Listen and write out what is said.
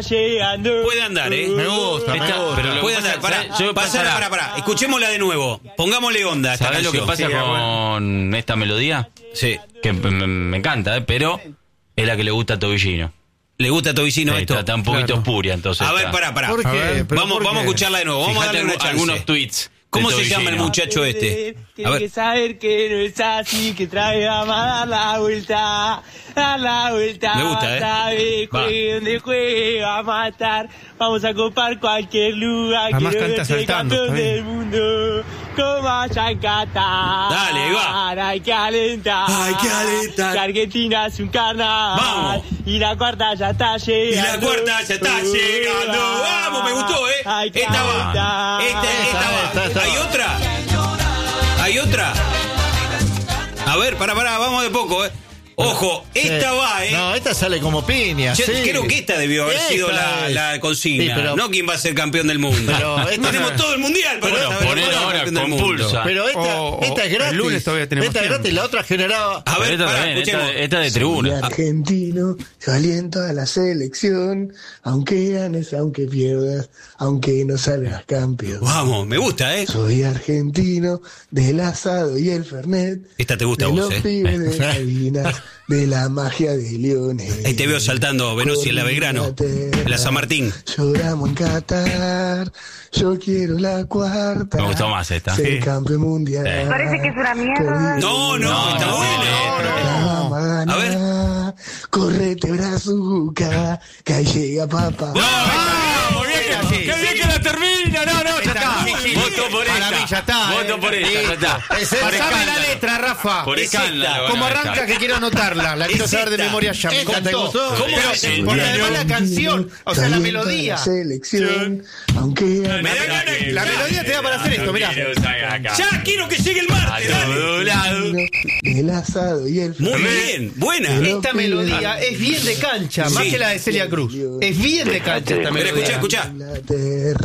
Puede andar, Me gusta. Pero puede andar, pará. Escuchémosla de nuevo. Pongámosle onda a esta ¿Sabés lo canción? que pasa con esta melodía? Sí. Que me encanta, pero es la que le gusta a Tobillino. ¿Le gusta a Tobillino esto? Está un poquito espuria, entonces. A ver, pará. ¿Por qué? Vamos a escucharla de nuevo. Vamos a darle una chance. algunos tweets. ¿Cómo se llama el muchacho este? Tiene que saber que no es así, que trae a dar la vuelta. Me gusta, Sabe donde juega a matar. Vamos a copar cualquier lugar. Además Quiero canta verte saltando, campeón está bien. del mundo. Como allá en Qatar. Dale, ahí va. Hay que alentar. Que Argentina es un carnaval. Vamos. Y la cuarta ya está llegando. Vamos, me gustó, Hay que Esta va. alentar. Esta va. ¿Hay otra? A ver, pará, vamos de poco, Ojo, esta va, No, esta sale como piña. Yo sí. creo que esta debió haber sido la consigna. Sí, pero- no quién va a ser campeón del mundo. Pero esta- Tenemos todo el mundial para Bueno, saber poner quién va a ser ahora campeón del con mundo. pulsa. Pero esta es gratis. el lunes todavía tenemos esta es tiempo. gratis, la otra generaba. A ver, Esta pará, también, escuchemos. esta de tribuna. Argentino, yo aliento a la selección, aunque ganes, aunque pierdas, aunque no salgas campeón. Vamos, me gusta, Soy argentino, del asado y el fernet, Esta te gusta a de vos, los pibes de Malvinas, de la magia de Leones. Ahí te veo saltando Veloci en la Belgrano, en la San Martín. Lloramos en Qatar, yo quiero la cuarta. Me gustó más esta. Ser Sí. campeón mundial. Sí. Parece que es una mierda. No, está no, buena. Vamos a ganar. A ver. Correte, brazuca, que ahí llega papá. ¡Qué bien que la termina! No, ya está. Voto por Para esta. mí ya está, Voto por esta, ya está. Pasame la escándalo. letra, Rafa. Por escándalo. ¿Cómo van a arranca dejar. que quiero anotarla? La quiero Es saber de esta. memoria ya. Me Esta te contó. gustó. ¿Cómo Pero es? porque además la canción, o sea, la melodía. Selección, aunque Me da ganas. La melodía te da para hacer esto, mirá. Ya quiero que llegue el martes, dale. del asado y el Muy bien, buena. Esta melodía es bien de cancha, más Sí. que la de Celia Cruz. Es bien de cancha esta Pero melodía. escuchá. Inglaterra.